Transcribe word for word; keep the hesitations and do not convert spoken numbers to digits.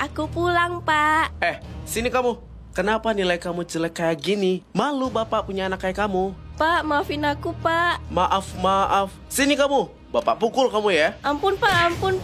Aku pulang, Pak. Eh, sini kamu. Kenapa nilai kamu jelek kayak gini? Malu bapak punya anak kayak kamu. Pak, maafin aku, Pak. Maaf, maaf. Sini kamu. Bapak pukul kamu ya. Ampun, Pak, ampun.